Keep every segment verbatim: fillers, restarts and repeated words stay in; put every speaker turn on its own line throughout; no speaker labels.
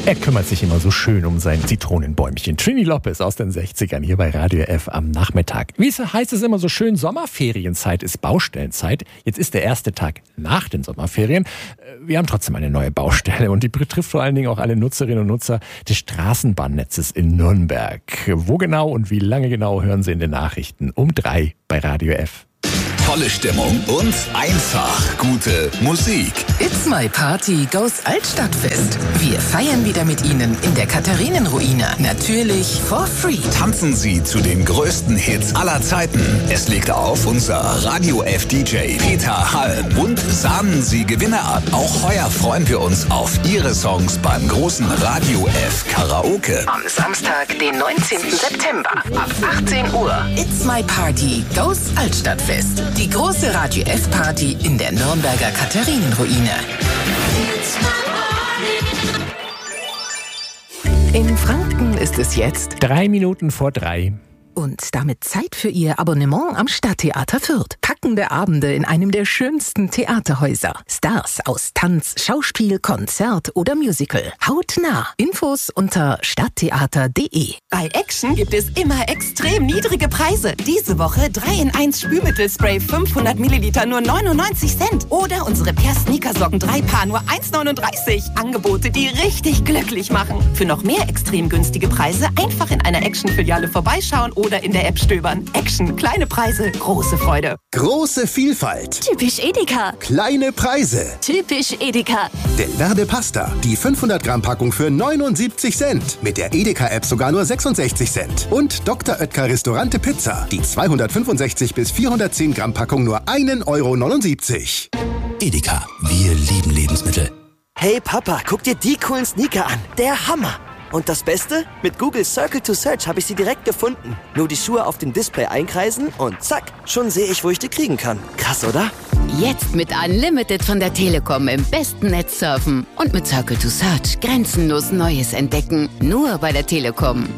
Er kümmert sich immer so schön um sein Zitronenbäumchen. Trini Lopez aus den sechzigern hier bei Radio F am Nachmittag. Wie heißt es immer so schön, Sommerferienzeit ist Baustellenzeit. Jetzt ist der erste Tag nach den Sommerferien. Wir haben trotzdem eine neue Baustelle und die betrifft vor allen Dingen auch alle Nutzerinnen und Nutzer des Straßenbahnnetzes in Nürnberg. Wo genau und wie lange genau hören Sie in den Nachrichten um drei bei Radio F.
Tolle Stimmung und einfach gute Musik.
It's My Party goes Altstadtfest. Wir feiern wieder mit Ihnen in der Katharinenruine. Natürlich for free.
Tanzen Sie zu den größten Hits aller Zeiten. Es legt auf unser Radio F D J Peter Halm. Und sahnen Sie Gewinne ab. Auch heuer freuen wir uns auf Ihre Songs beim großen Radio F Karaoke.
Am Samstag, den neunzehnten September ab achtzehn Uhr. It's My Party goes Altstadtfest. Die große Radio F Party in der Nürnberger Katharinenruine. In Franken ist es jetzt
Drei Minuten vor drei.
und damit Zeit für Ihr Abonnement am Stadttheater Fürth. Packende Abende in einem der schönsten Theaterhäuser. Stars aus Tanz, Schauspiel, Konzert oder Musical. Hautnah. Infos unter stadttheater punkt de.
Bei Action gibt es immer extrem niedrige Preise. Diese Woche drei in eins Spülmittelspray fünfhundert Milliliter nur neunundneunzig Cent. Oder unsere Per Sneakersocken drei Paar nur eins neununddreißig. Angebote, die richtig glücklich machen. Für noch mehr extrem günstige Preise einfach in einer Action-Filiale vorbeischauen oder in der App stöbern. Action, kleine Preise, große Freude.
Große Vielfalt.
Typisch Edeka.
Kleine Preise.
Typisch Edeka.
Del Verde Pasta. Die fünfhundert Gramm Packung für neunundsiebzig Cent. Mit der Edeka-App sogar nur sechsundsechzig Cent. Und Doktor Oetker Restaurante Pizza. Die zweihundertfünfundsechzig bis vierhundertzehn Gramm Packung nur ein Euro neunundsiebzig.
Edeka, wir lieben Lebensmittel.
Hey Papa, guck dir die coolen Sneaker an. Der Hammer. Und das Beste? Mit Google Circle to Search habe ich sie direkt gefunden. Nur die Schuhe auf dem Display einkreisen und zack, schon sehe ich, wo ich die kriegen kann. Krass, oder?
Jetzt mit Unlimited von der Telekom im besten Netz surfen. Und mit Circle to Search grenzenlos Neues entdecken. Nur bei der Telekom.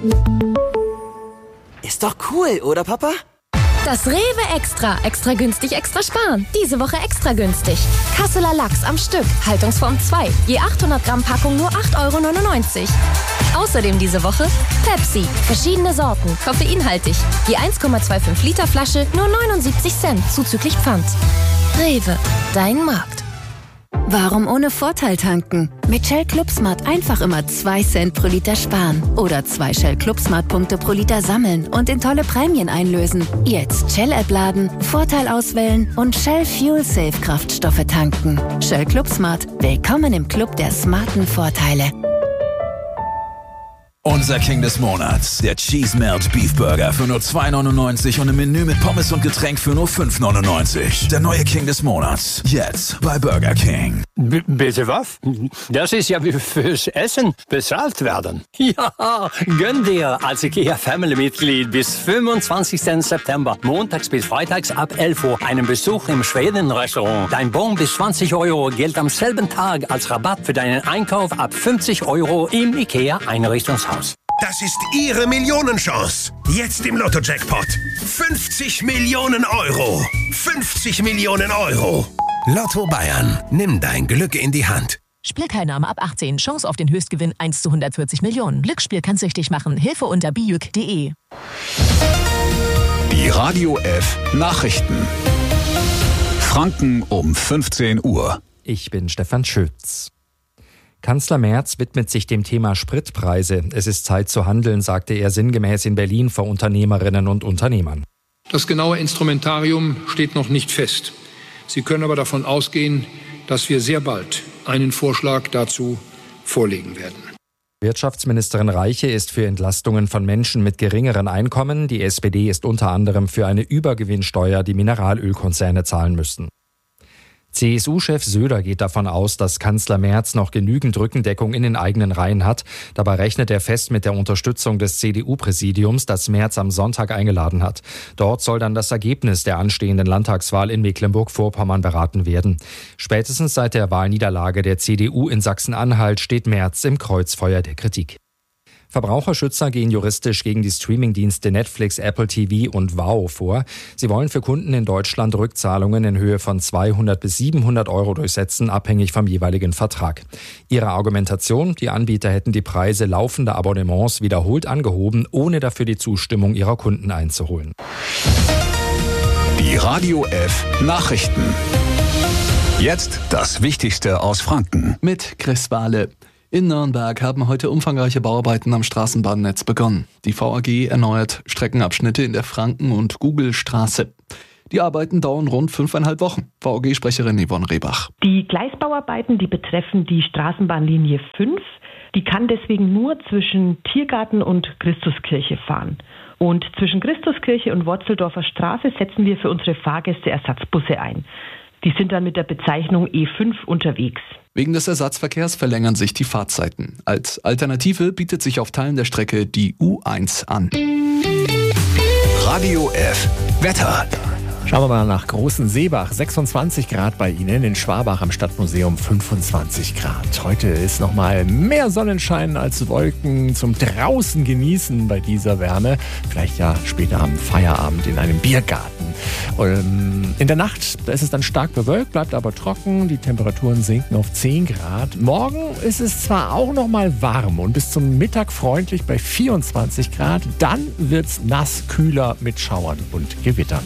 Ist doch cool, oder Papa?
Das Rewe Extra. Extra günstig, extra sparen. Diese Woche extra günstig. Kasseler Lachs am Stück. Haltungsform zwei. Je achthundert Gramm Packung nur acht Euro neunundneunzig. Außerdem diese Woche Pepsi. Verschiedene Sorten. Koffeinhaltig. Je eins Komma fünfundzwanzig Liter Flasche nur neunundsiebzig Cent. Zuzüglich Pfand. Rewe. Dein Markt.
Warum ohne Vorteil tanken? Mit Shell ClubSmart einfach immer zwei Cent pro Liter sparen. Oder zwei Shell ClubSmart-Punkte pro Liter sammeln und in tolle Prämien einlösen. Jetzt Shell-App laden, Vorteil auswählen und Shell Fuel Safe Kraftstoffe tanken. Shell ClubSmart. Willkommen im Club der smarten Vorteile.
Unser King des Monats, der Cheese Melt Beef Burger für nur zwei neunundneunzig und im Menü mit Pommes und Getränk für nur fünf neunundneunzig. Der neue King des Monats, jetzt bei Burger King.
B- bitte was? Das ist ja wie fürs Essen bezahlt werden. Ja, gönn dir als IKEA-Family-Mitglied bis fünfundzwanzigsten September, montags bis freitags ab elf Uhr, einen Besuch im Schweden-Restaurant. Dein Bon bis zwanzig Euro gilt am selben Tag als Rabatt für deinen Einkauf ab fünfzig Euro im IKEA-Einrichtungshaus.
Das ist Ihre Millionenchance. Jetzt im Lotto-Jackpot. fünfzig Millionen Euro. fünfzig Millionen Euro. Lotto Bayern. Nimm dein Glück in die Hand.
Spielteilnahme ab achtzehn. Chance auf den Höchstgewinn eins zu hundertvierzig Millionen. Glücksspiel kann süchtig machen. Hilfe unter bijuk punkt de.
Die Radio F Nachrichten. Franken um fünfzehn Uhr.
Ich bin Stefan Schütz. Kanzler Merz widmet sich dem Thema Spritpreise. Es ist Zeit zu handeln, sagte er sinngemäß in Berlin vor Unternehmerinnen und Unternehmern.
Das genaue Instrumentarium steht noch nicht fest. Sie können aber davon ausgehen, dass wir sehr bald einen Vorschlag dazu vorlegen werden.
Wirtschaftsministerin Reiche ist für Entlastungen von Menschen mit geringeren Einkommen. Die S P D ist unter anderem für eine Übergewinnsteuer, die Mineralölkonzerne zahlen müssten. C S U-Chef Söder geht davon aus, dass Kanzler Merz noch genügend Rückendeckung in den eigenen Reihen hat. Dabei rechnet er fest mit der Unterstützung des C D U-Präsidiums, das Merz am Sonntag eingeladen hat. Dort soll dann das Ergebnis der anstehenden Landtagswahl in Mecklenburg-Vorpommern beraten werden. Spätestens seit der Wahlniederlage der C D U in Sachsen-Anhalt steht Merz im Kreuzfeuer der Kritik. Verbraucherschützer gehen juristisch gegen die Streamingdienste Netflix, Apple T V und Wow vor. Sie wollen für Kunden in Deutschland Rückzahlungen in Höhe von zweihundert bis siebenhundert Euro durchsetzen, abhängig vom jeweiligen Vertrag. Ihre Argumentation, die Anbieter hätten die Preise laufender Abonnements wiederholt angehoben, ohne dafür die Zustimmung ihrer Kunden einzuholen.
Die Radio F Nachrichten. Jetzt das Wichtigste aus Franken.
Mit Chris Wahle. In Nürnberg haben heute umfangreiche Bauarbeiten am Straßenbahnnetz begonnen. Die V A G erneuert Streckenabschnitte in der Franken- und Gugelstraße. Die Arbeiten dauern rund fünfeinhalb Wochen. V A G-Sprecherin Yvonne Rehbach.
Die Gleisbauarbeiten, die betreffen die Straßenbahnlinie fünf. Die kann deswegen nur zwischen Tiergarten und Christuskirche fahren. Und zwischen Christuskirche und Worzeldorfer Straße setzen wir für unsere Fahrgäste Ersatzbusse ein. Die sind dann mit der Bezeichnung E fünf unterwegs.
Wegen des Ersatzverkehrs verlängern sich die Fahrzeiten. Als Alternative bietet sich auf Teilen der Strecke die U eins an.
Radio F Wetter.
Schauen wir mal nach Großen Seebach. sechsundzwanzig Grad bei Ihnen, in Schwabach am Stadtmuseum fünfundzwanzig Grad. Heute ist noch mal mehr Sonnenschein als Wolken zum draußen genießen bei dieser Wärme. Vielleicht ja später am Feierabend in einem Biergarten. In der Nacht, da ist es dann stark bewölkt, bleibt aber trocken. Die Temperaturen sinken auf zehn Grad. Morgen ist es zwar auch noch mal warm und bis zum Mittag freundlich bei vierundzwanzig Grad. Dann wird's nass, kühler mit Schauern und Gewittern.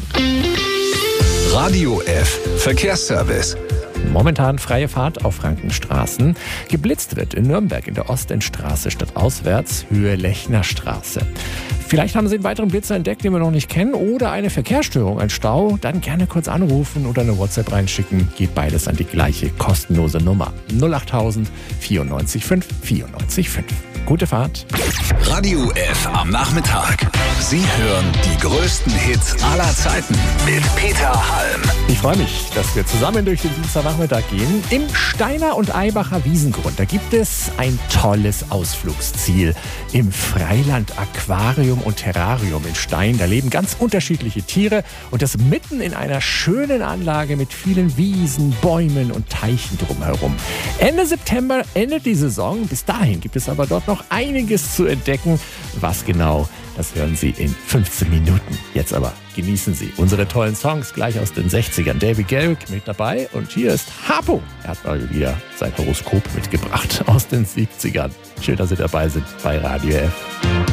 Radio F Verkehrsservice.
Momentan freie Fahrt auf Frankenstraßen. Geblitzt wird in Nürnberg in der Ostendstraße stadtauswärts, Höhe Lechnerstraße. Vielleicht haben Sie einen weiteren Blitzer entdeckt, den wir noch nicht kennen, oder eine Verkehrsstörung, ein Stau. Dann gerne kurz anrufen oder eine WhatsApp reinschicken. Geht beides an die gleiche kostenlose Nummer. null achttausend vierundneunzig fünf vierundneunzig fünf. Gute Fahrt.
Radio F am Nachmittag. Sie hören die größten Hits aller Zeiten mit Peter Halm.
Ich freue mich, dass wir zusammen durch den Dienstagnachmittag gehen. Im Steiner und Eibacher Wiesengrund, da gibt es ein tolles Ausflugsziel. Im Freiland Aquarium und Terrarium in Stein. Da leben ganz unterschiedliche Tiere und das mitten in einer schönen Anlage mit vielen Wiesen, Bäumen und Teichen drumherum. Ende September endet die Saison. Bis dahin gibt es aber dort noch einiges zu entdecken. Was genau, das hören Sie in fünfzehn Minuten. Jetzt aber genießen Sie unsere tollen Songs gleich aus den sechzigern. David Garrick mit dabei und hier ist Harpo. Er hat mal wieder sein Horoskop mitgebracht aus den siebzigern. Schön, dass Sie dabei sind bei Radio F.